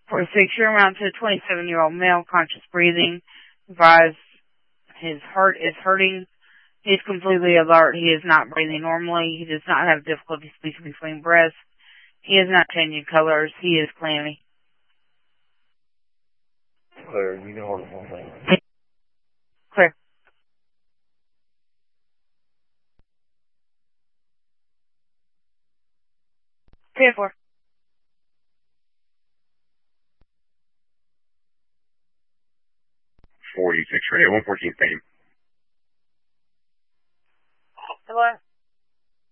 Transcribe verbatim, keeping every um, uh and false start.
forty-six, you're around to a twenty-seven-year-old male, conscious breathing. Advised his heart is hurting. He's completely alert. He is not breathing normally. He does not have difficulty speaking between breaths. He is not changing colors. He is clammy. Clear. You can hold the whole thing. Clear. Three or four. forty-six, radio, one fourteen, same.